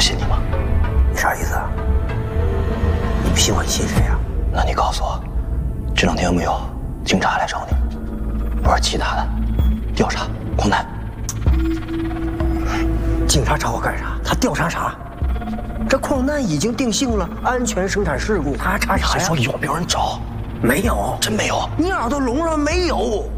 信你吗？ 你啥意思啊？你不信我，你信谁呀？ 那你告诉我，这2天有没有警察来找你？不是其他的，调查矿难。 警察找我干啥？他调查啥？这矿难已经定性了，安全生产事故，他还查啥呀？ 谁说有没有人找？ 没有， 真没有。 你耳朵聋了没有？